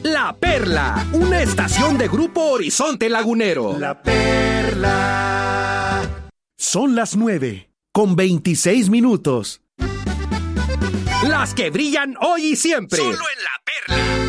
La Perla, una estación de Grupo Horizonte Lagunero. La Perla. Son las 9:26. Las que brillan hoy y siempre. Solo en La Perla.